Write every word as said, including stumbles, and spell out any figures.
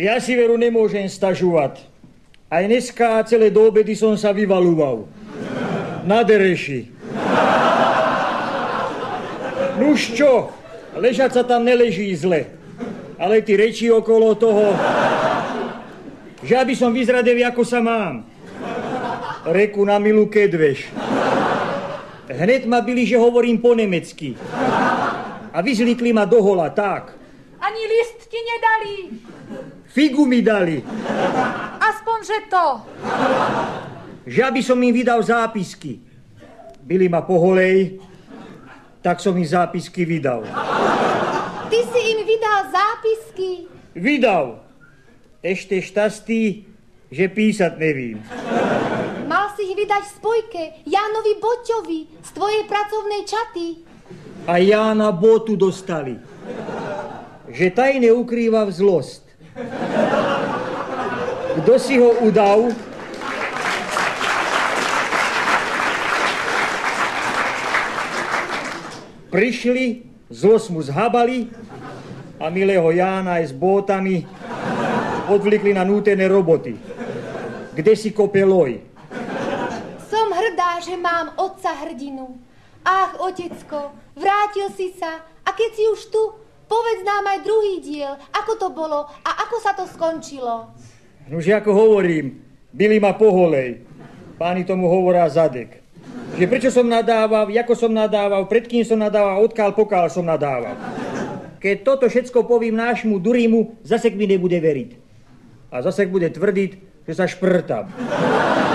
Ja si veru nemôžem stažovať. Aj dneska celé do obedy som sa vyvalúval. Na dereši. Nuž čo? Ležať sa tam neleží zle. Ale ty reči okolo toho, že aby som vyzradel, ako sa mám. Reku na milu kedveš. Hned ma byli, že hovorím po nemecky. A vyzlikli ma do hola, tak. Ani list ti nedali. Figu mi dali. Aspoň, že to. Že aby som im vydal zápisky. Byli ma po holej, tak som im zápisky vydal. Ty si im vydal zápisky? Vydal. Ešte šťastí, že písať nevím. Mal si ich vydať v spojke Jánovi Boťovi z tvojej pracovnej čaty. A Jána Botu dostali. Že tajne ukrýva zlosť. Kto si ho udal? Prišli, zlosť mu zhabali a milého Jána aj s bótami odvlikli na nútené roboty. Kde si kope loj? Som hrdá, že mám otca hrdinu. Ach, otecko, vrátil si sa a keď si už tu, povedz nám aj druhý diel, ako to bolo a ako sa to skončilo. Nož ako hovorím, byli ma po holej. Páni tomu hovorá zadek. Že prečo som nadával, ako som nadával, pred kým som nadával, odkiaľ pokiaľ som nadával. Keď toto všetko povím nášmu Durimu, zase mi nebude veriť. A zase bude tvrdiť, že sa šprtam.